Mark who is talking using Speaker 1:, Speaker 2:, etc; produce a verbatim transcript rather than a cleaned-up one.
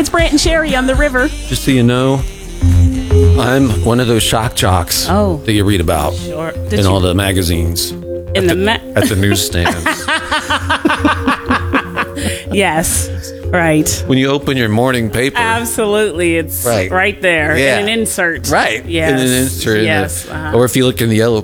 Speaker 1: it's Brant and Sherry on the river.
Speaker 2: Just so you know, I'm one of those shock jocks
Speaker 1: Oh.
Speaker 2: that you read about
Speaker 1: Sure. Did
Speaker 2: in
Speaker 1: you-
Speaker 2: all the magazines
Speaker 1: In the, ma-
Speaker 2: at the newsstand.
Speaker 1: Yes. Right.
Speaker 2: When you open your morning paper.
Speaker 1: Absolutely. It's
Speaker 2: Right.
Speaker 1: right, there
Speaker 2: Yeah.
Speaker 1: in an insert.
Speaker 2: Right.
Speaker 1: Yes.
Speaker 2: In an insert. in
Speaker 1: Yes.
Speaker 2: the-
Speaker 1: uh-huh.
Speaker 2: Or if you look in the yellow